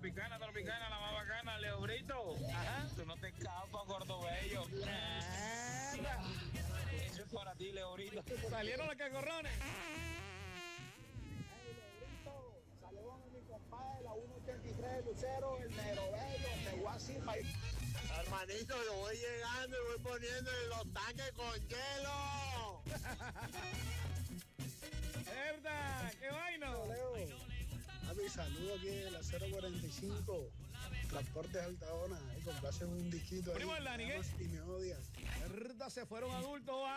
Tropicana, la más bacana, Leo Brito. Ajá. Tú no te escapas, gordo bello. Nada. Eso es para ti, Leo Brito. Salieron los cangorrones. Saludos a mi compadre, la 183 Lucero, el Negro Bello, de Guasima. Hermanito, yo voy llegando y voy poniendo los tanques con hielo. ¿Verdad? ¡Qué vaina! Leo, a mi saludo aquí de la 045, Transportes Altadona, y complace un disquito ahí. Primo del Dani, ¿qué? Y me odian. ¿Verdad? Se fueron adultos.